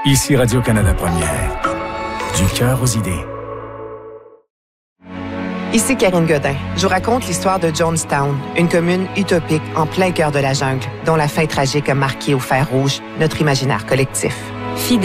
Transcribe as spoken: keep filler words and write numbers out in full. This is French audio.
Ici Radio-Canada Première. Du cœur aux idées. Ici Karine Godin. Je vous raconte l'histoire de Jonestown, une commune utopique en plein cœur de la jungle, dont la fin tragique a marqué au fer rouge notre imaginaire collectif. Fidèle